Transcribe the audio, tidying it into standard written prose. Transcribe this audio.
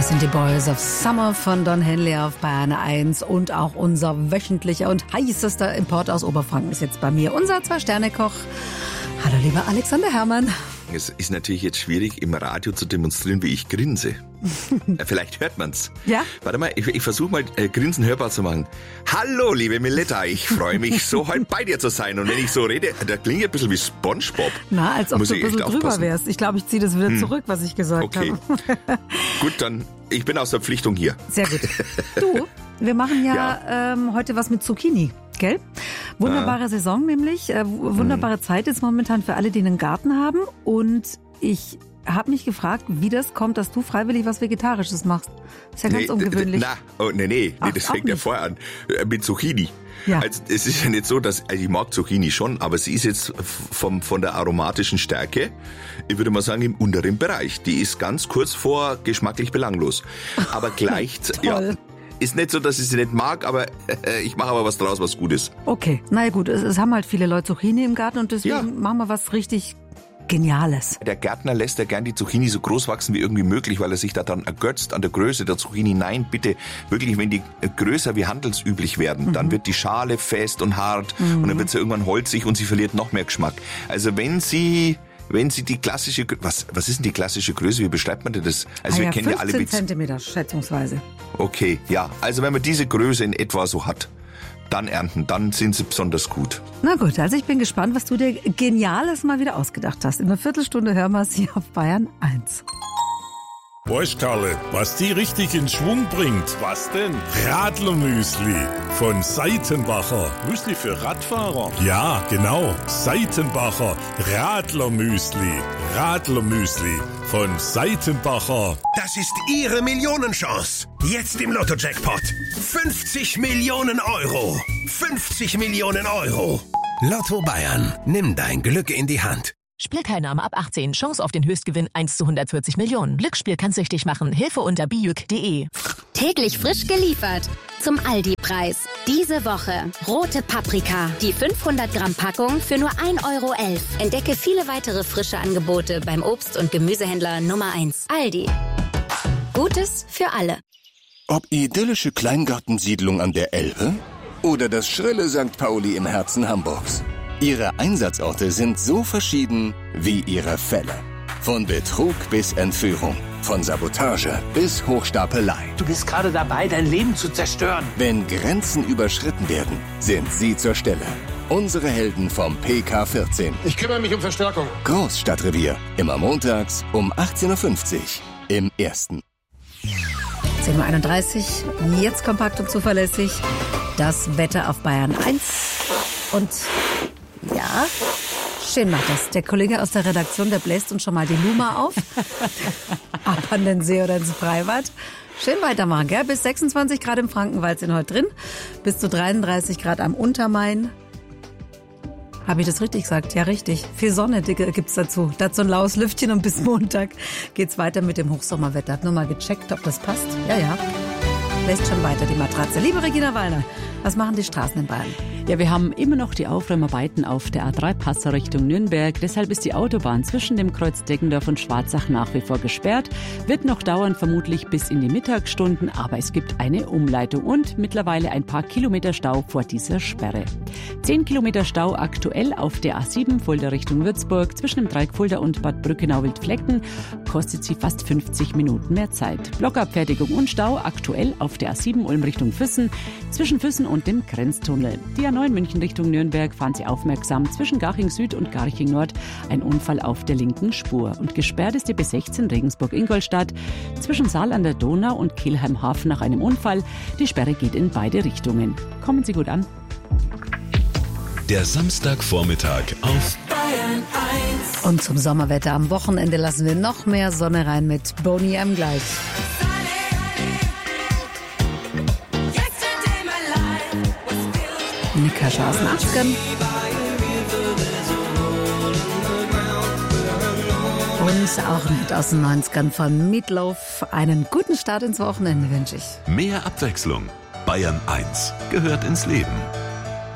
Das sind die Boys of Summer von Don Henley auf Bayern 1 und auch unser wöchentlicher und heißester Import aus Oberfranken ist jetzt bei mir, unser 2-Sterne-Koch. Hallo lieber Alexander Herrmann. Es ist natürlich jetzt schwierig, im Radio zu demonstrieren, wie ich grinse. Vielleicht hört man's. Ja? Warte mal, ich versuche mal Grinsen hörbar zu machen. Hallo, liebe Miletta, ich freue mich so, heute bei dir zu sein. Und wenn ich so rede, da klinge ich ein bisschen wie SpongeBob. Na, als ob Muss du ein ich echt bisschen drüber aufpassen. wärst. Ich glaube, ich ziehe das wieder zurück, was ich gesagt Okay. habe. Gut, dann, ich bin aus der Verpflichtung hier. Sehr gut. Du, wir machen ja, heute was mit Zucchini, gell? Wunderbare Saison nämlich, wunderbare Zeit jetzt momentan für alle, die einen Garten haben. Und ich habe mich gefragt, wie das kommt, dass du freiwillig was Vegetarisches machst. Ist ja ganz ungewöhnlich. Nee, Ach, das auch fängt ja nicht. vorher an. Mit Zucchini. Ja. Also, es ist ja nicht so, dass, also ich mag Zucchini schon, aber sie ist jetzt von der aromatischen Stärke, ich würde mal sagen, im unteren Bereich. Die ist ganz kurz vor geschmacklich belanglos. Aber gleich, Toll. ist nicht so, dass ich sie nicht mag, aber ich mache aber was draus, was gut ist. Okay, na ja, gut, es haben halt viele Leute Zucchini im Garten und deswegen Ja. machen wir was richtig Geniales. Der Gärtner lässt ja gern die Zucchini so groß wachsen wie irgendwie möglich, weil er sich daran ergötzt an der Größe der Zucchini. Nein, bitte, wirklich, wenn die größer wie handelsüblich werden, dann wird die Schale fest und hart und dann wird sie irgendwann holzig und sie verliert noch mehr Geschmack. Also wenn sie die klassische, was ist denn die klassische Größe? Wie beschreibt man denn das? Also wir kennen ja alle 15 Zentimeter schätzungsweise. Okay, ja. Also wenn man diese Größe in etwa so hat, dann ernten, dann sind sie besonders gut. Na gut, also ich bin gespannt, was du dir Geniales mal wieder ausgedacht hast. In einer Viertelstunde hören wir es hier auf Bayern 1. Weißt Karle, was die richtig in Schwung bringt? Was denn? Radlermüsli von Seitenbacher. Müsli für Radfahrer? Ja, genau. Seitenbacher Radlermüsli. Radlermüsli von Seitenbacher. Das ist Ihre Millionenchance. Jetzt im Lotto-Jackpot. 50 Millionen Euro. 50 Millionen Euro. Lotto Bayern. Nimm dein Glück in die Hand. Spielteilnahme ab 18. Chance auf den Höchstgewinn 1 zu 140 Millionen. Glücksspiel kann süchtig machen. Hilfe unter bijuk.de. Täglich frisch geliefert. Zum Aldi-Preis. Diese Woche rote Paprika. Die 500 Gramm Packung für nur 1,11 Euro. Entdecke viele weitere frische Angebote beim Obst- und Gemüsehändler Nummer 1. Aldi. Gutes für alle. Ob idyllische Kleingartensiedlung an der Elbe oder das schrille St. Pauli im Herzen Hamburgs. Ihre Einsatzorte sind so verschieden wie ihre Fälle. Von Betrug bis Entführung, von Sabotage bis Hochstapelei. Du bist gerade dabei, dein Leben zu zerstören. Wenn Grenzen überschritten werden, sind sie zur Stelle. Unsere Helden vom PK14. Ich kümmere mich um Verstärkung. Großstadtrevier. Immer montags um 18.50 Uhr im Ersten. 10.31 Uhr, jetzt kompakt und zuverlässig. Das Wetter auf Bayern 1. Und ja, schön macht das. Der Kollege aus der Redaktion, der bläst uns schon mal die Luma auf. Ab an den See oder ins Freibad. Schön weitermachen, gell? Bis 26 Grad im Frankenwald sind heute drin. Bis zu 33 Grad am Untermain. Habe ich das richtig gesagt? Ja, richtig. Viel Sonne gibt's dazu. Dazu ein laues Lüftchen und bis Montag geht's weiter mit dem Hochsommerwetter. Hab nur mal gecheckt, ob das passt. Ja. Lässt schon weiter die Matratze. Liebe Regina Wallner, was machen die Straßen in Bayern? Ja, wir haben immer noch die Aufräumarbeiten auf der A3-Passau Richtung Nürnberg. Deshalb ist die Autobahn zwischen dem Kreuz Deggendorf und Schwarzach nach wie vor gesperrt. Wird noch dauern, vermutlich bis in die Mittagsstunden. Aber es gibt eine Umleitung und mittlerweile ein paar Kilometer Stau vor dieser Sperre. 10 Kilometer Stau aktuell auf der A7 Fulda Richtung Würzburg. Zwischen dem Dreieck Fulda und Bad Brückenau-Wildflecken kostet sie fast 50 Minuten mehr Zeit. Blockabfertigung und Stau aktuell auf der A7 Ulm Richtung Füssen. Zwischen Füssen und dem Grenztunnel. Die A9 München Richtung Nürnberg fahren Sie aufmerksam. Zwischen Garching Süd und Garching Nord ein Unfall auf der linken Spur. Und gesperrt ist die B16 Regensburg-Ingolstadt. Zwischen Saal an der Donau und Kelheim Hafen nach einem Unfall. Die Sperre geht in beide Richtungen. Kommen Sie gut an. Der Samstagvormittag auf Bayern 1. Und zum Sommerwetter am Wochenende lassen wir noch mehr Sonne rein mit Boney M. gleich. Nika aus den 80ern. Und auch mit aus den 90ern von Meatloaf. Einen guten Start ins Wochenende wünsche ich. Mehr Abwechslung. Bayern 1 gehört ins Leben.